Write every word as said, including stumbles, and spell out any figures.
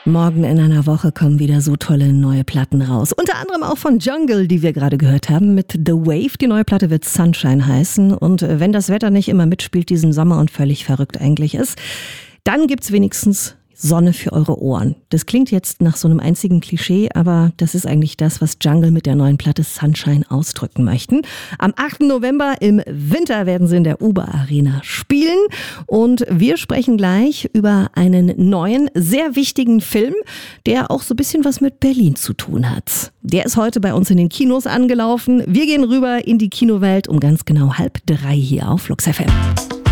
Morgen in einer Woche kommen wieder so tolle neue Platten raus. Unter anderem auch von Jungle, die wir gerade gehört haben, mit The Wave. Die neue Platte wird Sunshine heißen. Und wenn das Wetter nicht immer mitspielt diesen Sommer und völlig verrückt eigentlich ist, dann gibt's wenigstens Sonne für eure Ohren. Das klingt jetzt nach so einem einzigen Klischee, aber das ist eigentlich das, was Jungle mit der neuen Platte Sunshine ausdrücken möchten. Am achten November im Winter werden sie in der Uber Arena spielen und wir sprechen gleich über einen neuen, sehr wichtigen Film, der auch so ein bisschen was mit Berlin zu tun hat. Der ist heute bei uns in den Kinos angelaufen. Wir gehen rüber in die Kinowelt um ganz genau halb drei hier auf Flux F M.